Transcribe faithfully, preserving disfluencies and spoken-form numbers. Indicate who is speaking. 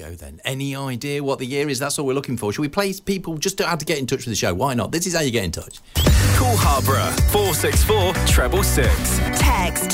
Speaker 1: go then. Any idea what the year is? That's all we're looking for. Should we play people just to, how to get in touch with the show? Why not? This is how you get in touch.
Speaker 2: Call Harborough four six four treble six.
Speaker 3: Text